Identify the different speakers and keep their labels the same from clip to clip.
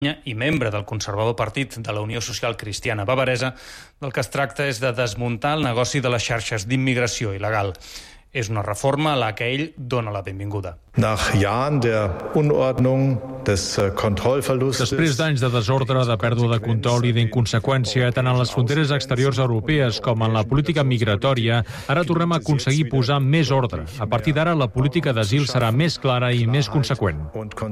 Speaker 1: i membre del conservador partit de la Unió Social Cristiana Bavaresa, del que es tracta és de desmuntar el negoci de les xarxes d'immigració il·legal. És una reforma a la que ell dona la benvinguda.
Speaker 2: Nach Jahren der Unordnung, des Kontrollverlustes.
Speaker 3: Després d'anys de desordre, de pèrdua de control i d'inconseqüència tant en les fronteres exteriors europees com en la política migratòria, ara tornem a aconseguir posar més ordre. A partir d'ara, la política d'asil serà més clara i més conseqüent.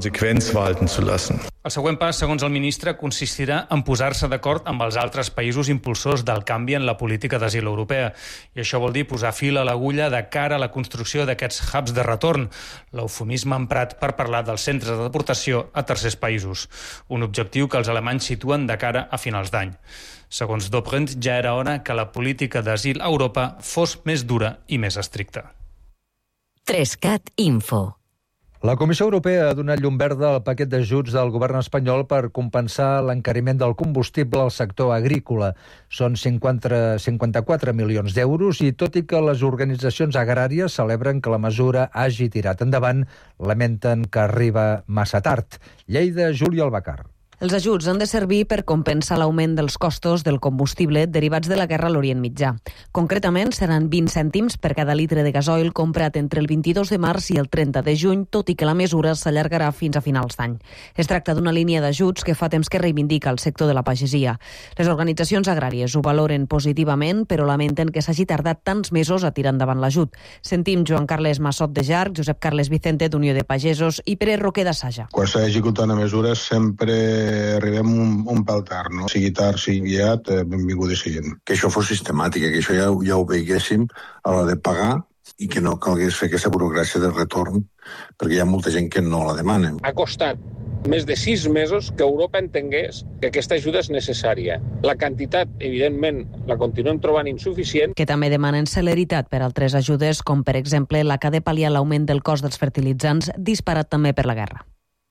Speaker 1: El següent pas, segons el ministre, consistirà en posar-se d'acord amb els altres països impulsors del canvi en la política d'asil europea. I això vol dir posar fil a l'agulla de cara a la construcció d'aquests hubs de retorn, l'eufemisme emprat per parlar dels centres de deportació a tercers països, un objectiu que els alemanys situen de cara a finals d'any. Segons Dobrindt, ja era hora que la política d'asil a Europa fos més dura i més estricta.
Speaker 4: 3CAT Info.
Speaker 5: La Comissió Europea ha donat llum verda al paquet d'ajuts del govern espanyol per compensar l'encariment del combustible al sector agrícola. Són 54 milions d'euros i, tot i que les organitzacions agràries celebren que la mesura hagi tirat endavant, lamenten que arriba massa tard. Lleida, Júlia Albacar.
Speaker 6: Els ajuts han de servir per compensar l'augment dels costos del combustible derivats de la guerra a l'Orient Mitjà. Concretament, seran 20 cèntims per cada litre de gasoil comprat entre el 22 de març i el 30 de juny, tot i que la mesura s'allargarà fins a finals d'any. Es tracta d'una línia d'ajuts que fa temps que reivindica el sector de la pagesia. Les organitzacions agràries ho valoren positivament, però lamenten que s'hagi tardat tants mesos a tirar endavant l'ajut. Sentim Joan Carles Massot de Jarc, Josep Carles Vicente d'Unió de Pagesos i Pere Roquer de Saja.
Speaker 7: Quan s'ha executat una mesura sempre arribem un pèl tard, no? Sigui tard, sigui aviat, benvinguda siguin. Que això fos sistemàtic, que això ja ho veiéssim a l'hora de pagar i que no calgués fer aquesta burocràcia de retorn, perquè hi ha molta gent que no la demana.
Speaker 8: Ha costat més de 6 mesos que Europa entengués que aquesta ajuda és necessària. La quantitat, evidentment, la continuem trobant insuficient.
Speaker 6: Que també demanen celeritat per altres ajudes, com per exemple la que ha de pal·liar l'augment del cost dels fertilitzants, disparat també per la guerra.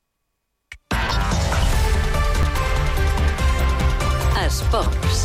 Speaker 4: Esports.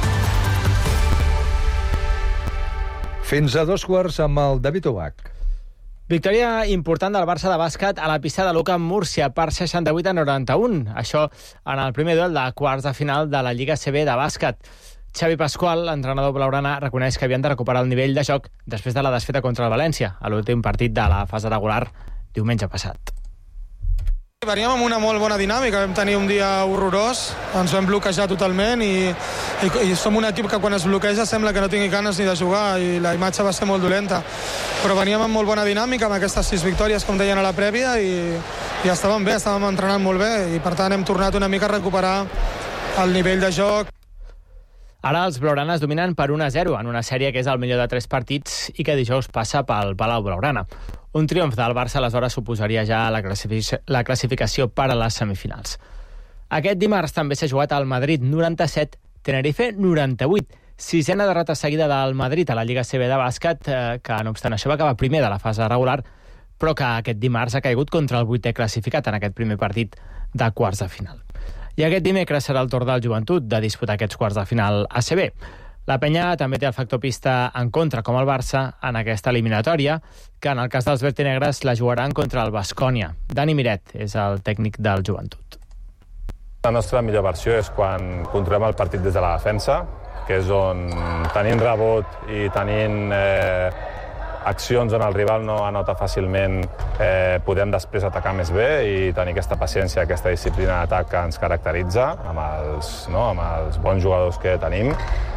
Speaker 5: Fins a 2:15 amb el David Obac.
Speaker 9: Victòria important del Barça de bàsquet a la pista de l'UCAM Múrcia per 68-91. Això en el primer duel de quarts de final de la Lliga CB de bàsquet. Xavi Pascual, l'entrenador blaugrana, reconeix que havien de recuperar el nivell de joc després de la desfeta contra el València, a l'últim partit de la fase regular diumenge passat.
Speaker 10: Veníem amb una molt bona dinàmica, vam tenir un dia horrorós, ens vam bloquejar totalment i som un equip que quan es bloqueja sembla que no tingui ganes ni de jugar i la imatge va ser molt dolenta. Però veníem amb molt bona dinàmica, amb aquestes 6 victòries, com deien a la prèvia, i estàvem bé, estàvem entrenant molt bé i per tant hem tornat una mica a recuperar el nivell de joc.
Speaker 9: Ara els blaugranes dominen per 1-0 en una sèrie que és el millor de 3 partits i que dijous passa pel Palau Blaugrana. Un triomf del Barça aleshores suposaria ja la classificació per a les semifinals. Aquest dimarts també s'ha jugat al Madrid 97, Tenerife 98. 6a derrota seguida del Madrid a la Lliga CB de bàsquet, que no obstant això va acabar primer de la fase regular, però que aquest dimarts ha caigut contra el 8è classificat en aquest primer partit de quarts de final. I aquest dimecres serà el torn del Joventut de disputar aquests quarts de final ACB. La penya també té el factor pista en contra, com el Barça, en aquesta eliminatòria, que en el cas dels vertinegres la jugaran contra el Baskonia. Dani Miret és el tècnic del Joventut.
Speaker 11: La nostra millor versió és quan controlem el partit des de la defensa, que és on tenint rebot i tenint accions on el rival no anota fàcilment, podem després atacar més bé i tenir aquesta paciència, aquesta disciplina d'atac que ens caracteritza amb els bons jugadors que tenim.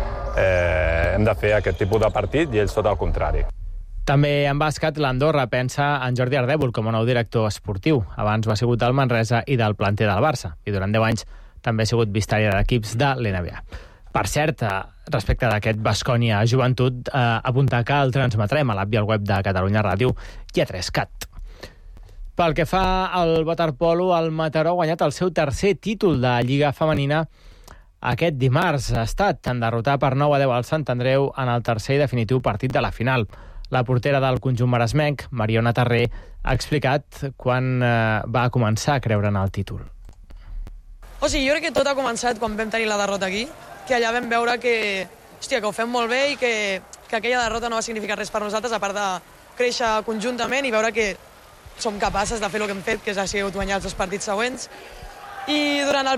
Speaker 11: Hem de fer aquest tipus de partit i ells tot el contrari.
Speaker 9: També en bàsquet, l'Andorra pensa en Jordi Ardèvol com a nou director esportiu. Abans ho ha sigut del Manresa i del planter del Barça, i durant 10 anys també ha sigut vistària d'equips de l'NBA. Per cert, respecte d'aquest Baskonia Joventut, apuntar que el transmetrem a l'app i al web de Catalunya Ràdio i a 3CAT. Pel que fa al waterpolo, el Mataró ha guanyat el seu tercer títol de Lliga Femenina aquest dimarts. Ha estat en derrotar per 9-10 al Sant Andreu en el tercer i definitiu partit de la final. La portera del conjunt maresmenc, Mariona Tarré, ha explicat quan va començar a creure en el títol.
Speaker 12: Jo crec que tot ha començat quan vam tenir la derrota aquí, que allà vam veure que ho fem molt bé i que aquella derrota no va significar res per nosaltres, a part de créixer conjuntament i veure que som capaces de fer el que hem fet, que és guanyar els 2 partits següents. i durant el